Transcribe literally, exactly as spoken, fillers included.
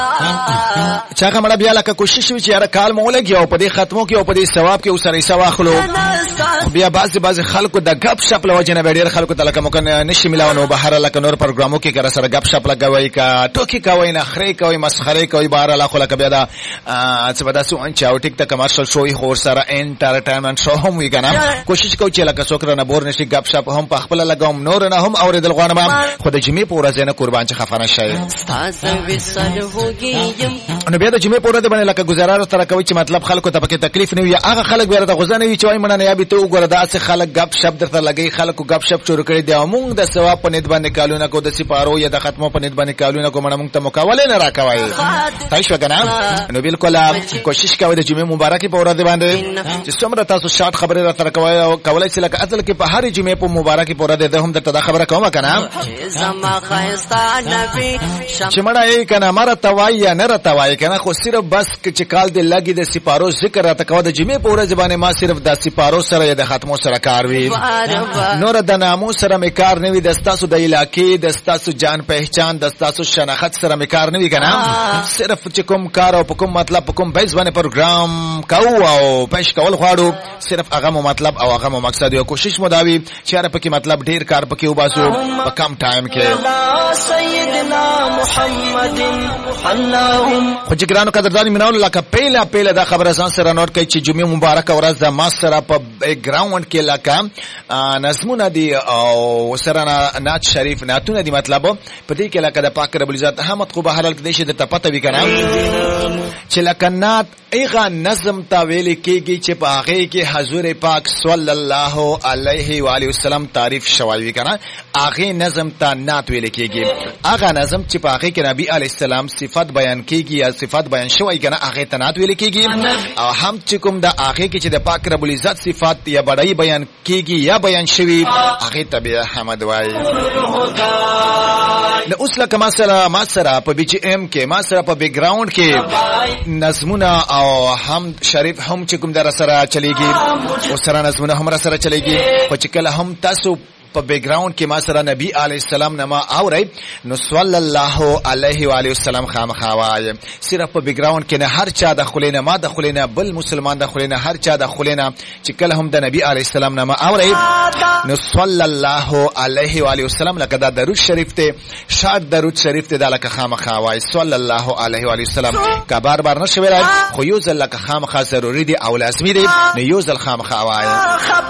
چاغه مړه بیا لکه کوشش وی چې یاره کال مو لګي او په دې ختمو کې او په دې ثواب کې اوسره ثواب اخلو بیا بعضی بعضی خلکو د غب شپ لوجنه ډېر خلکو ته لکه ممکن نشي ملاونو بهر لکه نور پروګرامو کې کړه سره غب شپ لګوي کا ټوکی کوي نه خري کوي مسخره کوي بهر الله خلک بیا دا څه ودا سو ان چاو ټیک ته کمرشل شوې خور سره انټرټینمنت شو هم وی کنه کوشش کوي چې لکه څوکره نه بور نشي غب شپ هم په خپل لګوم نور نه هم اوریدل غوانم خو د جمعې په ورځ نه قربان چې خفانه شي نو بیا د جمعې په ورځ باندې لکه گزارار تر کوي چې مطلب خلکو ته پکې تکلیف نه وي هغه خلک بیا د غزا نه وي چې وای مړه نه یا به ته وګوره دا څه خلک غب شپ درته لګي خلکو غب شپ شروع کړي دی موږ د ثواب په نیت باندې کالونه کو د سپارو یا د ختمو په نیت باندې کالونه کو مړه موږ ته مقابله نه راکوي تاسو وګڼه نو بالکل کوشش کوئ د جمعې مبارکي په ورځ باندې چې څومره تاسو شارټ خبره را تر کوي او کولای شئ لکه اصل کې په هر جمعې په مبارکي په ورځ ده هم درته خبره کوم کنه چې مړه یې کنه مره توای یا نه توای کنه خو صرف بس چې کال دې لګي د سپارو ذکر را تکو د جمعې په ورځ باندې ما صرف د سپارو سره د ختمو سره کار وی نور د نامو سره مې کار نه وی د تاسو د علاقې د تاسو جان پہچان د تاسو شناخت سره مې کار نه وی کنه صرف چې کوم کار او کوم مطلب کوم بیس باندې پروګرام کو او پېښ کول غواړو صرف هغه مطلب او هغه مقصد یو کوشش مو داوی چې هر پکې مطلب ډیر کار پکې وباسو په کم ټایم کې سیدنا محمد اللهم خو جګرانو قدردانی مناول لکه پیلا پیلا دا خبره ځان سره نوٹ کړئ چې جمعه مبارک ورځ د ما سره په بیک گراوند کې لکه نظمونه دي او سره نعت شریف نعتونه دي مطلب په دې کې لکه د پاک رب العزت احمد خو به حلال کې دې د پته وی کنه چې لکه نعت ایغه نظم تا ویل کېږي چې په هغه کې حضور پاک صلی الله علیه و آله وسلم تعریف شوی وی کنه هغه نظم تا نعت ویل کېږي هغه نظم چې په هغه کې نبی علی السلام صفات بیان کېږي یا صفات بیان شوی کنه هغه ته نعت ویل کېږي او هم چې کوم د هغه کې چې د پاک رب العزت صفات یا بڑای بیان کېږي یا بیان شوی هغه ته به حمد وایي نو اوس لکه ما سره ما سره په بي جي ام کې ما سره په بیک گراوند کې نظمونه او هم شریف هم چې کوم در سره چلیږي او سره نظمونه هم سره چلیږي او چې کله هم تاسو په بیک گراوند کې ما سره نبی علی السلام نما اوري نو صلی الله علیه و آله وسلم خامخوای صرف په بیک گراوند کې نه هر چا د خلینه ما د خلینه بل مسلمان د خلینه هر چا د خلینه چې کله هم د نبی علی السلام نما اوري نو صلی الله علیه و آله وسلم لکه دا درود شریف ته شاد درود شریف ته د لکه خامخوای صلی الله علیه و آله وسلم کا بار بار نشوي خو یو ځل لکه خامخا ضروری دی او لازمی دی نو یو ځل خامخوای